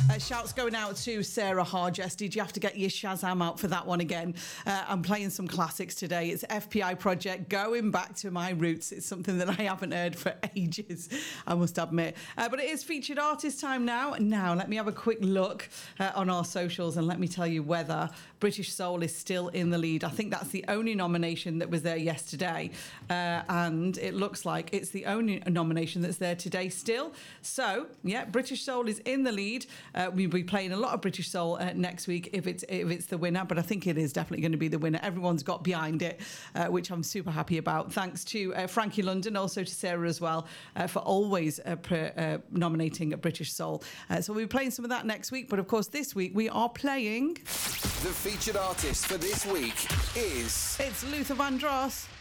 Shouts going out to Sarah Hargest. Did you have to get your Shazam out for that one again? I'm playing some classics today. It's FPI Project, going back to my roots. It's something that I haven't heard for ages, I must admit. But it is featured artist time now. Now, let me have a quick look on our socials and let me tell you whether British Soul is still in the lead. I think that's the only nomination that was there yesterday. And it looks like it's the only nomination that's there today still. So, yeah, British Soul is in the lead. We'll be playing a lot of British Soul next week if it's the winner, but I think it is definitely going to be the winner. Everyone's got behind it, which I'm super happy about. Thanks to Frankie London, also to Sarah as well, for always nominating British Soul. So we'll be playing some of that next week, but of course this week we are playing... The featured artist for this week is... It's Luther Vandross.